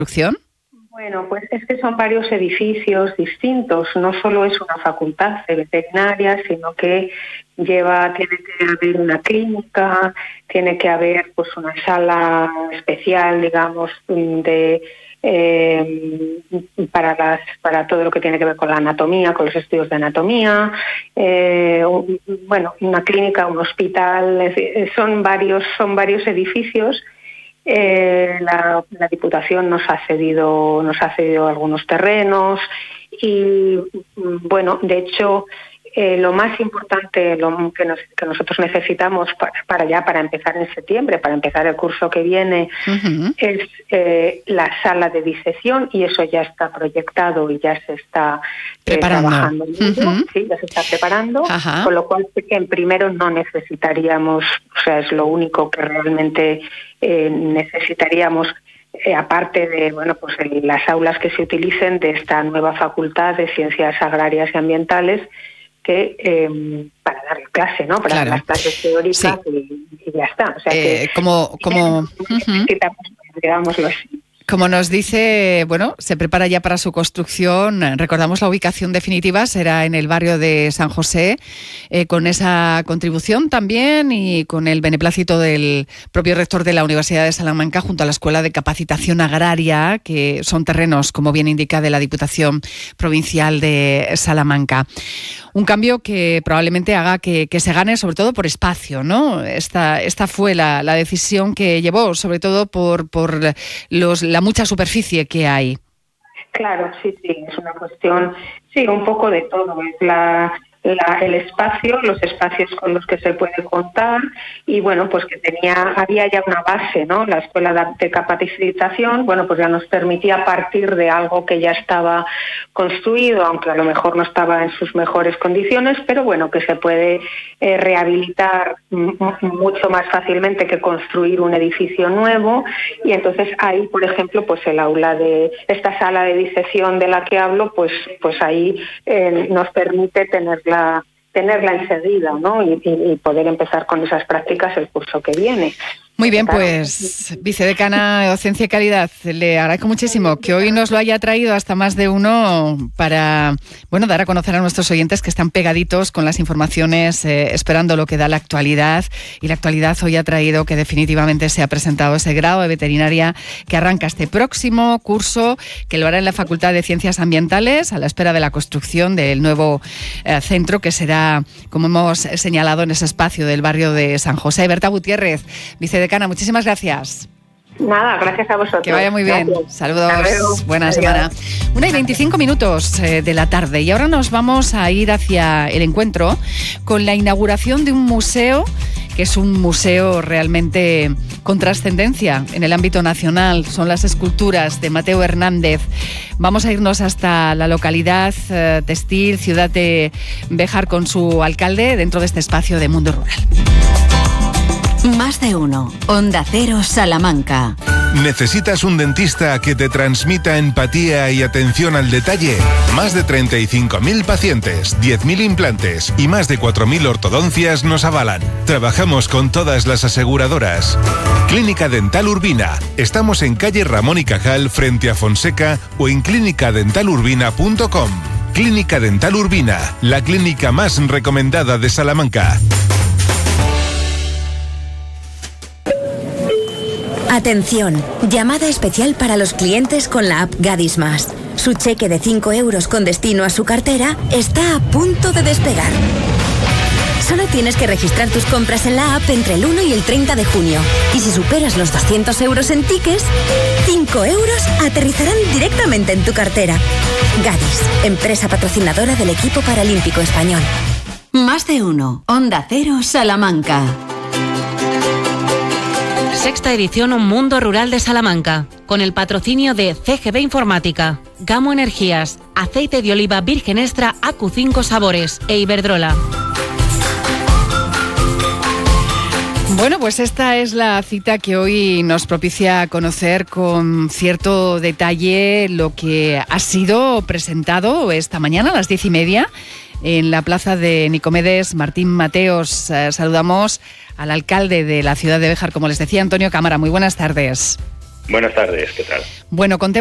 construcción? Bueno, pues es que son varios edificios distintos. No solo es una facultad de veterinaria, sino que tiene que haber una clínica, tiene que haber pues una sala especial, digamos, para todo lo que tiene que ver con la anatomía, con los estudios de anatomía, una clínica, un hospital, es decir, son varios edificios. La Diputación nos ha cedido algunos terrenos y bueno, de hecho lo más importante que nosotros necesitamos para empezar en septiembre, para empezar el curso que viene, es la sala de disección, y eso ya está proyectado y ya se está trabajando en ello. Sí, ya se está preparando. Con lo cual en primero no necesitaríamos, o sea, es lo único que realmente necesitaríamos, aparte de las aulas que se utilicen de esta nueva facultad de Ciencias Agrarias y Ambientales, que para dar clase, ¿no? Para dar las clases teóricas, y ya está. O sea que necesitamos, digámoslo así. Como nos dice, se prepara ya para su construcción. Recordamos la ubicación definitiva, será en el barrio de San José, con esa contribución también y con el beneplácito del propio rector de la Universidad de Salamanca junto a la Escuela de Capacitación Agraria, que son terrenos, como bien indica, de la Diputación Provincial de Salamanca. Un cambio que probablemente haga que se gane sobre todo por espacio, ¿no? Esta fue la decisión que llevó, sobre todo por la mucha superficie que hay. Claro, sí, es una cuestión, un poco de todo. Es el espacio, los espacios con los que se puede contar, y bueno, pues que había ya una base, ¿no? La Escuela de Capacitación, pues ya nos permitía partir de algo que ya estaba construido, aunque a lo mejor no estaba en sus mejores condiciones, pero bueno, que se puede rehabilitar mucho más fácilmente que construir un edificio nuevo. Y entonces ahí, por ejemplo, pues el aula de esta sala de disección de la que hablo, pues ahí nos permite tenerla enseguida, ¿no? Y poder empezar con esas prácticas el curso que viene. Muy bien, pues vicedecana de Docencia y Calidad, le agradezco muchísimo que hoy nos lo haya traído hasta más de uno para, dar a conocer a nuestros oyentes que están pegaditos con las informaciones, esperando lo que da la actualidad. Y la actualidad hoy ha traído que definitivamente se ha presentado ese grado de veterinaria que arranca este próximo curso, que lo hará en la Facultad de Ciencias Ambientales, a la espera de la construcción del nuevo centro, que será, como hemos señalado, en ese espacio del barrio de San José. Berta Gutiérrez, vicedecana, muchísimas gracias. Nada, gracias a vosotros. Que vaya muy bien. Gracias. Saludos. Buena semana. 1:25 de la tarde. Y ahora nos vamos a ir hacia el encuentro con la inauguración de un museo, que es un museo realmente con trascendencia en el ámbito nacional. Son las esculturas de Mateo Hernández. Vamos a irnos hasta la localidad textil, ciudad de Béjar, con su alcalde, dentro de este espacio de Mundo Rural. Más de uno. Onda Cero Salamanca. ¿Necesitas un dentista que te transmita empatía y atención al detalle? Más de 35.000 pacientes, 10.000 implantes y más de 4.000 ortodoncias nos avalan. Trabajamos con todas las aseguradoras. Clínica Dental Urbina. Estamos en calle Ramón y Cajal, frente a Fonseca, o en clinicadentalurbina.com. Clínica Dental Urbina, la clínica más recomendada de Salamanca. Atención, llamada especial para los clientes con la app Gadis Más. Su cheque de 5 euros con destino a su cartera está a punto de despegar. Solo tienes que registrar tus compras en la app entre el 1 y el 30 de junio. Y si superas los 200 euros en tickets, 5 euros aterrizarán directamente en tu cartera. Gadis, empresa patrocinadora del equipo paralímpico español. Más de uno. Onda Cero Salamanca. Sexta edición Mundo Rural de Salamanca, con el patrocinio de CGB Informática, Gamo Energías, aceite de oliva virgen extra AQ5 Sabores e Iberdrola. Bueno, pues esta es la cita que hoy nos propicia conocer con cierto detalle lo que ha sido presentado esta mañana a las 10:30 en la plaza de Nicomedes Martín Mateos. Saludamos al alcalde de la ciudad de Béjar, como les decía, Antonio Cámara. Muy buenas tardes. Buenas tardes, ¿qué tal? Bueno,